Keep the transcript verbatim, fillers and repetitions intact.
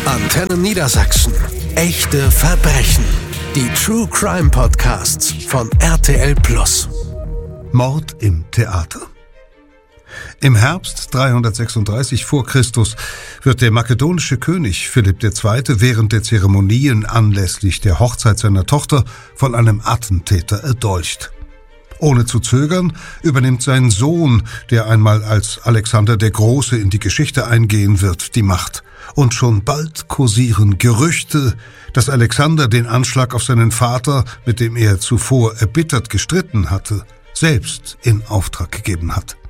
Antenne Niedersachsen. Echte Verbrechen. Die True Crime Podcasts von R T L Plus. Mord im Theater. Im Herbst dreihundertsechsunddreißig vor Christus wird der makedonische König Philipp der Zweite während der Zeremonien anlässlich der Hochzeit seiner Tochter von einem Attentäter erdolcht. Ohne zu zögern übernimmt sein Sohn, der einmal als Alexander der Große in die Geschichte eingehen wird, die Macht. Und schon bald kursieren Gerüchte, dass Alexander den Anschlag auf seinen Vater, mit dem er zuvor erbittert gestritten hatte, selbst in Auftrag gegeben hat.